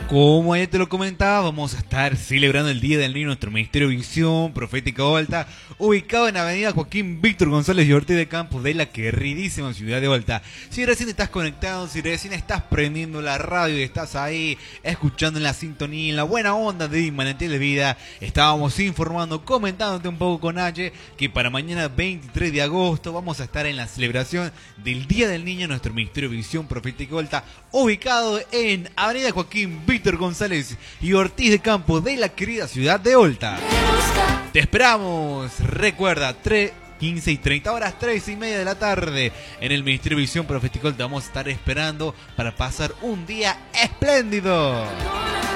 Como ya te lo comentaba, vamos a estar celebrando el Día del Niño en nuestro Ministerio de Visión Profética Olta, ubicado en Avenida Joaquín Víctor González y Ortiz de Campos de la queridísima ciudad de Olta. Si recién estás conectado, si recién estás prendiendo la radio y estás ahí escuchando en la sintonía, en la buena onda de Manantial de Vida, estábamos informando, comentándote un poco con H, que para mañana 23 de agosto vamos a estar en la celebración del Día del Niño en nuestro Ministerio de Visión Profética Olta, ubicado en Avenida Joaquín Víctor González y Ortiz de Campos de la querida ciudad de Olta. Te esperamos, recuerda, 15 y 30 horas, 3:30 de la tarde, en el Ministerio de Visión Profética Olta. Vamos a estar esperando para pasar un día espléndido.